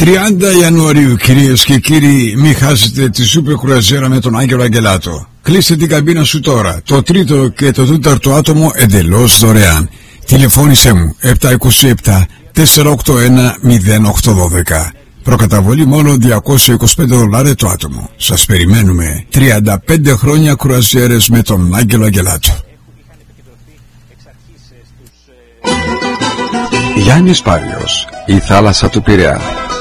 30 Ιανουαρίου, κυρίες και κύριοι, μην χάσετε τη σούπερ κρουαζιέρα με τον Άγγελο Αγγελάτο. Κλείστε την καμπίνα σου τώρα. Το τρίτο και το τέταρτο άτομο εντελώς δωρεάν. Τηλεφώνησέ μου 727 481 0812. Προκαταβολή μόνο $225 το άτομο. Σας περιμένουμε. 35 χρόνια κρουαζιέρες με τον Άγγελο Αγγελάτο. Γιάννης Πάλιος, η θάλασσα του Πειραιά.